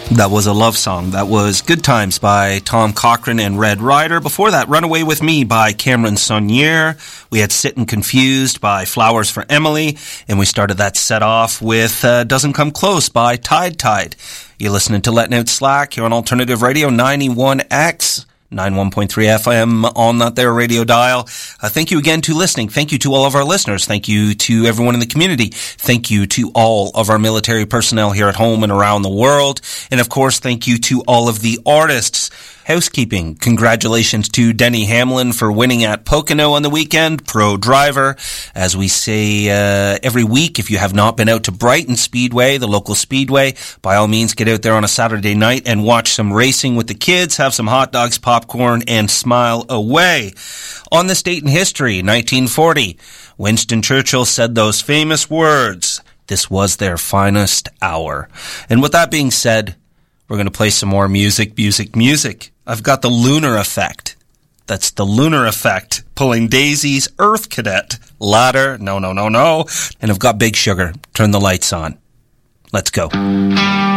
That was a love song. That was Good Times by Tom Cochrane and Red Rider. Before that, Runaway With Me by Cameron Saunier. We had Sittin' Confused by Flowers for Emily. And we started that set off with Doesn't Come Close by Tide Tide. You're listening to Letting Out Slack here on Alternative Radio 91X. 91.3 FM on that there radio dial. Thank you again to listening. Thank you to all of our listeners. Thank you to everyone in the community. Thank you to all of our military personnel here at home and around the world. And of course, thank you to all of the artists. Housekeeping. Congratulations to Denny Hamlin for winning at Pocono on the weekend. Pro driver. As we say every week, if you have not been out to Brighton Speedway, the local speedway, by all means get out there on a Saturday night and watch some racing with the kids, have some hot dogs, popcorn, and smile away. On this date in history, 1940, Winston Churchill said those famous words, "This was their finest hour." And with that being said, we're going to play some more music. I've got the Lunar Effect. That's the Lunar Effect, pulling Daisy's Earth Cadet. Ladder, no. And I've got Big Sugar. Turn the lights on. Let's go.